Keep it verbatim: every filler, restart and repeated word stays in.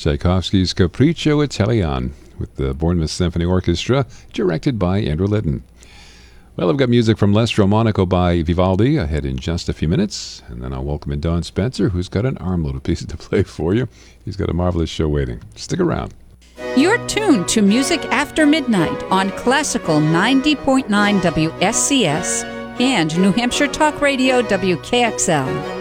Tchaikovsky's Capriccio Italian with the Bournemouth Symphony Orchestra, directed by Andrew Litton. Well, I've got music from L'Estro Monaco by Vivaldi ahead in just a few minutes, and then I'll welcome in Don Spencer, who's got an armload of pieces to play for you. He's got a marvelous show waiting. Stick around. You're tuned to Music After Midnight on Classical ninety point nine W S C S and New Hampshire Talk Radio W K X L.